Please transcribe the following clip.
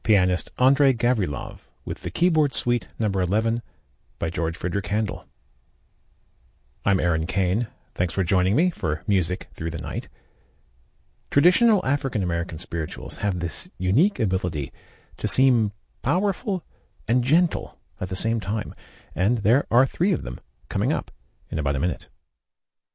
pianist Andrei Gavrilov with the Keyboard Suite No. 11 by George Frideric Handel. I'm Aaron Kane. Thanks for joining me for Music Through the Night. Traditional African American spirituals have this unique ability to seem powerful and gentle at the same time, and there are 3 of them coming up in about a minute.